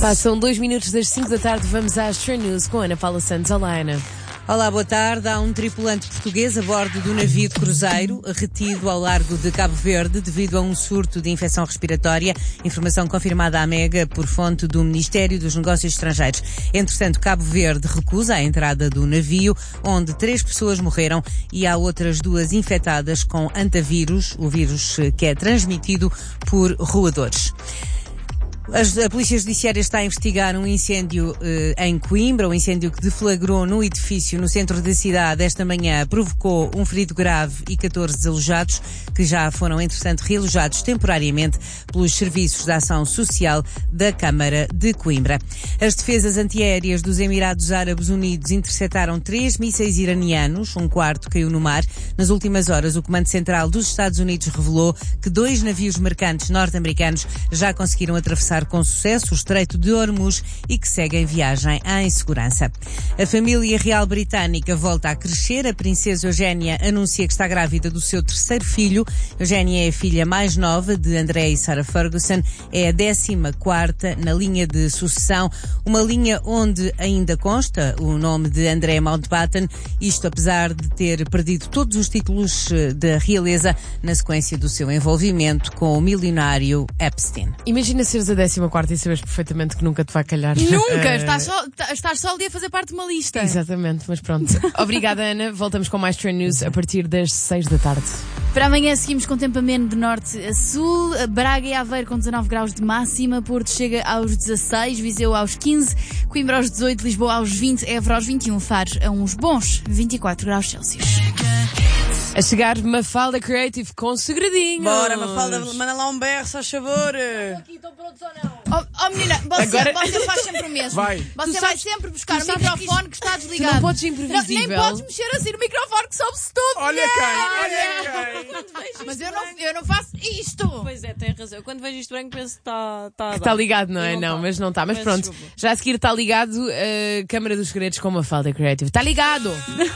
Passam 2 minutos das 5 da tarde, vamos às Trend News com Ana Paula Santos. Olá, Ana. Olá, boa tarde. Há um tripulante português a bordo do navio de cruzeiro retido ao largo de Cabo Verde devido a um surto de infecção respiratória. Informação confirmada à Mega por fonte do Ministério dos Negócios Estrangeiros. Entretanto, Cabo Verde recusa a entrada do navio, onde 3 pessoas morreram e há outras 2 infectadas com antavírus, o vírus que é transmitido por roedores. A Polícia Judiciária está a investigar um incêndio em Coimbra, um incêndio que deflagrou no edifício no centro da cidade esta manhã, provocou um ferido grave e 14 desalojados, que já foram, entretanto, realojados temporariamente pelos Serviços de Ação Social da Câmara de Coimbra. As defesas antiaéreas dos Emirados Árabes Unidos interceptaram 3 mísseis iranianos, um quarto caiu no mar. Nas últimas horas, o Comando Central dos Estados Unidos revelou que 2 navios mercantes norte-americanos já conseguiram atravessar com sucesso o Estreito de Hormuz e que seguem viagem em segurança. A família real britânica volta a crescer. A princesa Eugénia anuncia que está grávida do seu 3º filho. Eugénia é a filha mais nova de André e Sarah Ferguson. É a 14ª na linha de sucessão, uma linha onde ainda consta o nome de André Mountbatten, isto apesar de ter perdido todos os títulos da realeza na sequência do seu envolvimento com o milionário Epstein. Imagina seres a 14ª e sabes perfeitamente que nunca te vai calhar. Nunca! Estás só ali a fazer parte de uma lista. Exatamente, mas pronto. Obrigada, Ana. Voltamos com mais Trend News a partir das 6 da tarde. Para amanhã seguimos com tempo ameno de norte a sul. Braga e Aveiro com 19 graus de máxima. Porto chega aos 16, Viseu aos 15, Coimbra aos 18, Lisboa aos 20, Évora aos 21, Faro a uns bons 24 graus Celsius. A chegar Mafalda Creative com segredinho. Bora, Mafalda, manda lá um berro, só favor. Aqui, estão prontos ou não? Oh menina, você faz sempre o mesmo. Vai. Você vai sempre buscar o microfone que está desligado. Tu não podes imprevisível. Nem podes mexer assim no microfone que soube-se tudo. Olha quem. Mas eu não faço isto. Pois é, tem razão. Eu quando vejo isto branco penso que está está ligado, não é? Não, mas não está. Mas pronto, já a seguir está ligado a Câmara dos Segredos com Mafalda Creative. Está ligado!